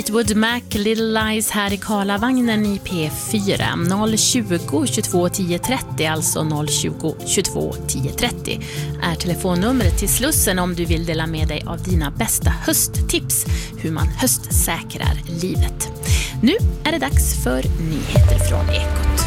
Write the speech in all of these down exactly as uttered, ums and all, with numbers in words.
Fleetwood Mac, Little Lies här i Karlavagnen i P fyra. noll tjugo tjugotvå tio trettio, alltså noll tjugo tjugotvå tio trettio är telefonnumret till Slussen om du vill dela med dig av dina bästa hösttips, hur man höstsäkrar livet. Nu är det dags för nyheter från Ekot.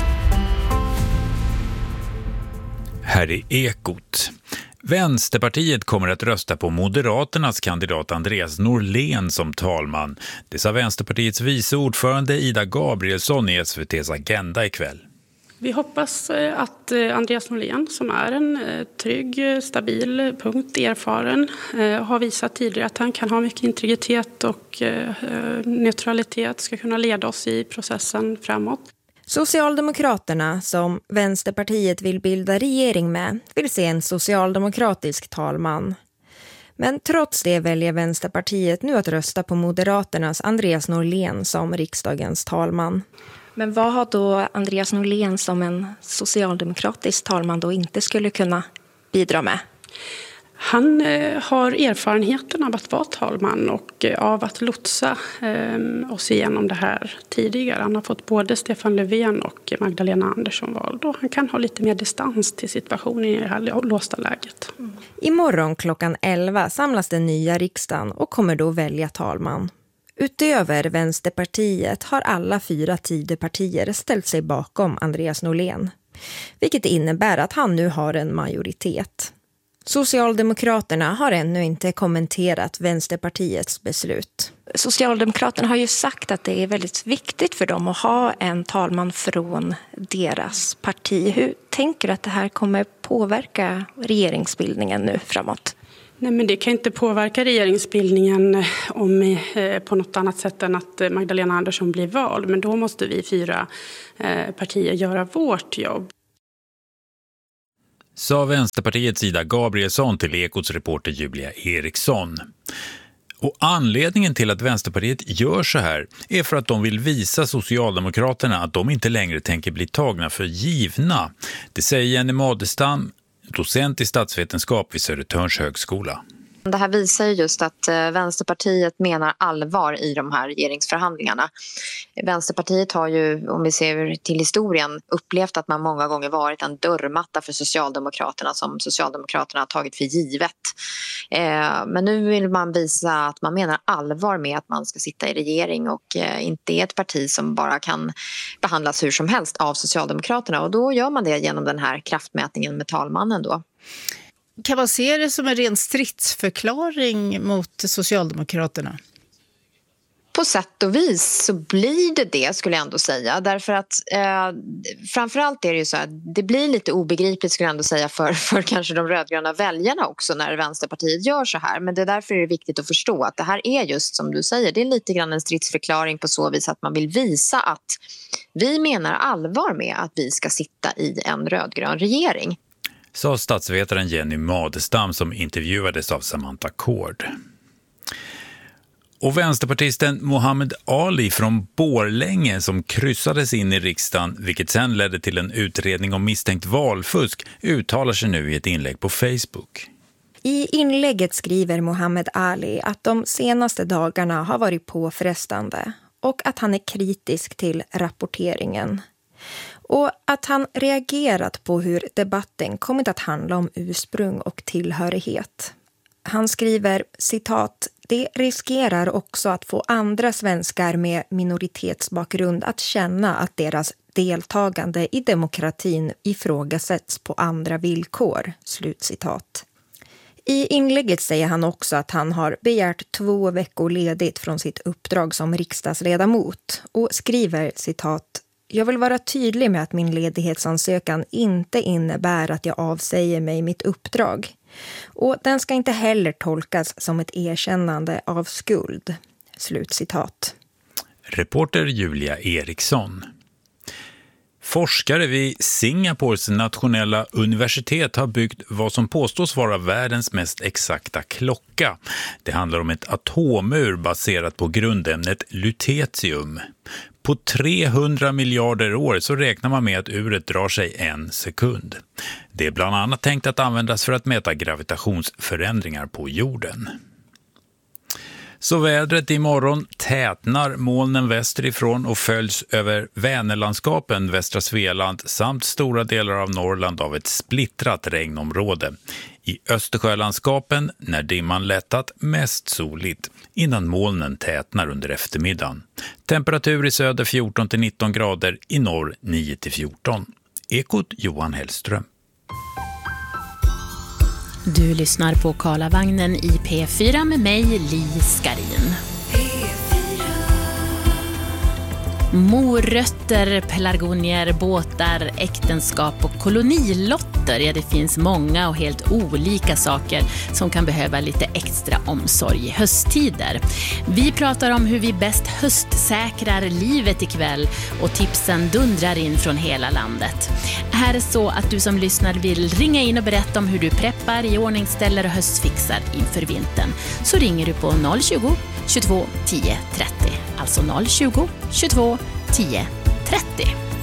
Här är Ekot. Vänsterpartiet kommer att rösta på Moderaternas kandidat Andreas Norlén som talman. Det sa Vänsterpartiets vice ordförande Ida Gabrielsson i S V T:s Agenda ikväll. Vi hoppas att Andreas Norlén, som är en trygg, stabil, punkt, erfaren, har visat tidigare att han kan ha mycket integritet och neutralitet, ska kunna leda oss i processen framåt. Socialdemokraterna, som Vänsterpartiet vill bilda regering med, vill se en socialdemokratisk talman. Men trots det väljer Vänsterpartiet nu att rösta på Moderaternas Andreas Norlén som riksdagens talman. Men vad har då Andreas Norlén som en socialdemokratisk talman då inte skulle kunna bidra med? Han eh, har erfarenheten av att vara talman och eh, av att lotsa eh, oss igenom det här tidigare. Han har fått både Stefan Löfven och Magdalena Andersson vald. Och han kan ha lite mer distans till situationen i det här låsta läget. Mm. Imorgon klockan elva samlas den nya riksdagen och kommer då välja talman. Utöver Vänsterpartiet har alla fyra Tidöpartier ställt sig bakom Andreas Norlén, vilket innebär att han nu har en majoritet. Socialdemokraterna har ännu inte kommenterat Vänsterpartiets beslut. Socialdemokraterna har ju sagt att det är väldigt viktigt för dem att ha en talman från deras parti. Hur tänker du att det här kommer påverka regeringsbildningen nu framåt? Nej, men det kan inte påverka regeringsbildningen om, eh, på något annat sätt än att Magdalena Andersson blir vald. Men då måste vi fyra eh, partier göra vårt jobb. Sa Vänsterpartiets Ida Gabrielsson till Ekots reporter Julia Eriksson. Och anledningen till att Vänsterpartiet gör så här är för att de vill visa Socialdemokraterna att de inte längre tänker bli tagna för givna. Det säger Jenny Madestam, docent i statsvetenskap vid Södertörns högskola. Det här visar ju just att Vänsterpartiet menar allvar i de här regeringsförhandlingarna. Vänsterpartiet har ju, om vi ser till historien, upplevt att man många gånger varit en dörrmatta för Socialdemokraterna som Socialdemokraterna har tagit för givet. Men nu vill man visa att man menar allvar med att man ska sitta i regering och inte är ett parti som bara kan behandlas hur som helst av Socialdemokraterna. Och då gör man det genom den här kraftmätningen med talmannen då. Kan man se det som en ren stridsförklaring mot Socialdemokraterna? På sätt och vis så blir det det, skulle jag ändå säga. Därför att eh, framförallt är det ju så att det blir lite obegripligt, skulle jag ändå säga, för, för kanske de rödgröna väljarna också när Vänsterpartiet gör så här. Men det är därför är det viktigt att förstå att det här är just som du säger, det är lite grann en stridsförklaring på så vis att man vill visa att vi menar allvar med att vi ska sitta i en rödgrön regering. Sa statsvetaren Jenny Madestam som intervjuades av Samantha Kord. Och vänsterpartisten Mohammed Ali från Borlänge som kryssades in i riksdagen, vilket sen ledde till en utredning om misstänkt valfusk, uttalar sig nu i ett inlägg på Facebook. I inlägget skriver Mohammed Ali att de senaste dagarna har varit påfrestande och att han är kritisk till rapporteringen. Och att han reagerat på hur debatten kommit att handla om ursprung och tillhörighet. Han skriver, citat, det riskerar också att få andra svenskar med minoritetsbakgrund att känna att deras deltagande i demokratin ifrågasätts på andra villkor, slutcitat. I inlägget säger han också att han har begärt två veckor ledigt från sitt uppdrag som riksdagsledamot och skriver, citat, jag vill vara tydlig med att min ledighetsansökan inte innebär att jag avsäger mig mitt uppdrag. Och den ska inte heller tolkas som ett erkännande av skuld. Slutcitat. Reporter Julia Eriksson. Forskare vid Singapores nationella universitet har byggt vad som påstås vara världens mest exakta klocka. Det handlar om ett atomur baserat på grundämnet lutetium. På trehundra miljarder år så räknar man med att uret drar sig en sekund. Det är bland annat tänkt att användas för att mäta gravitationsförändringar på jorden. Så vädret imorgon tätnar molnen västerifrån och följs över Vänerlandskapen, västra Svealand samt stora delar av Norrland av ett splittrat regnområde. I Östersjölandskapen, när dimman lättat, mest soligt, innan molnen tätnar under eftermiddagen. Temperatur i söder fjorton till nitton grader, i norr nio till fjorton. Ekot Johan Hellström. Du lyssnar på Karlavagnen i P fyra med mig, Li Skarin. Morötter, pelargonier, båtar, äktenskap och kolonilotter. Ja, det finns många och helt olika saker som kan behöva lite extra omsorg i hösttider. Vi pratar om hur vi bäst höstsäkrar livet ikväll och tipsen dundrar in från hela landet. Här är så att du som lyssnar vill ringa in och berätta om hur du preppar, i ordningställer och höstfixar inför vintern. Så ringer du på noll tjugo, tjugotvå, tio, trettio. Alltså noll tjugo, tjugotvå, tio, trettio.